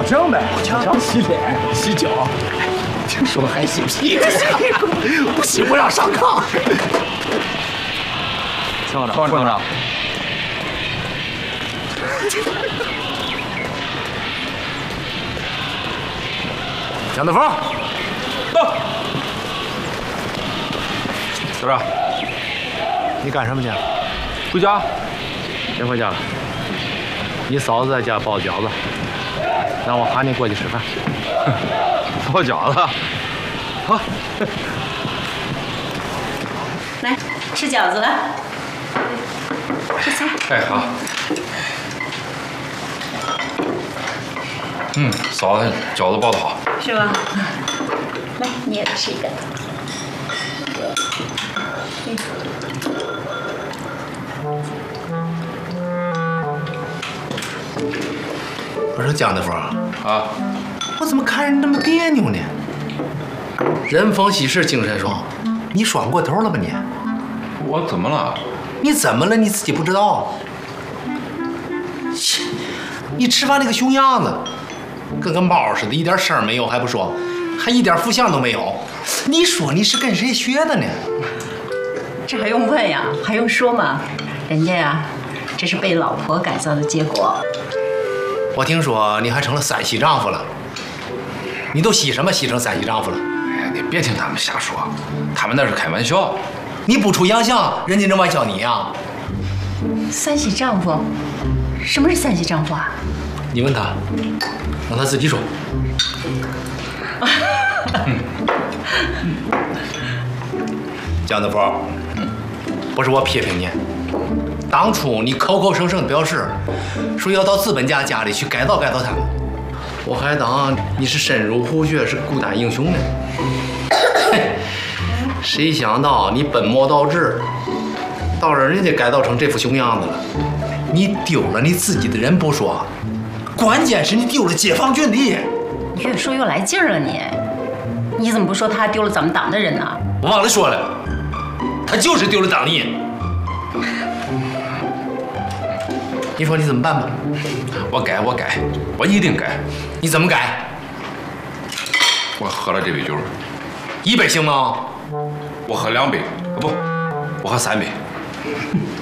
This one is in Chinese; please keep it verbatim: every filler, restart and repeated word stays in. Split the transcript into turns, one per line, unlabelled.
保证呗，保证洗脸、洗脚，听说还洗屁股，不洗不让上炕。校长，校长，蒋德峰，到。小赵，你干什么去？回家。别回家了。你嫂子在家包饺子，让我喊你过去吃饭。包饺子，好。
来吃饺子了，吃菜。
哎，好。嗯，嫂子饺子包得好，
是吧？来，你也吃一个。
我说蒋德峰
啊，
我怎么看着你那么别扭呢？人逢喜事精神爽，你爽过头了吧你？
我怎么了？
你怎么了？你自己不知道？你吃饭那个熊样子，跟个猫似的，一点声没有还不说，还一点福相都没有。你说你是跟谁学的呢？
这还用问呀？还用说吗？人家呀，这是被老婆改造的结果。
我听说你还成了三喜丈夫了，你都喜什么喜成三喜丈夫了？
哎，你别听他们瞎说，他们那是开玩笑。
你不出洋相，人家能玩笑你呀？
三喜丈夫，什么是三喜丈夫啊？
你问他，让他自己说。蒋德峰，不是我批评你，当初你口口声声表示说要到资本家家里去改造改造他们，我还当你是深入虎穴，是孤胆英雄呢。谁想到你本末倒置，到让人家改造成这副熊样子了。你丢了你自己的人不说，关键是你丢了解放军的。
你越说越来劲儿了你，你怎么不说他丢了咱们党的人呢？
我忘了说了，他就是丢了党力。你说你怎么办吧？
我改，我改，我一定改。
你怎么改？
我喝了这杯酒，
一杯行吗？
我喝两杯，不，我喝三杯。